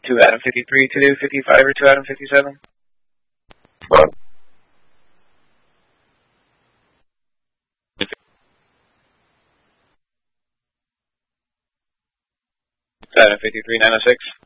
2 Adam 53 to do 55 or 2 Adam 57? What? Adam 53 906.